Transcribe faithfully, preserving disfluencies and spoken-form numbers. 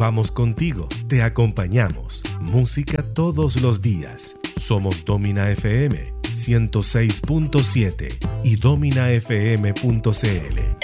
Vamos contigo, te acompañamos. Música todos los días. Somos Domina F M ciento seis punto siete y domina f m punto c l.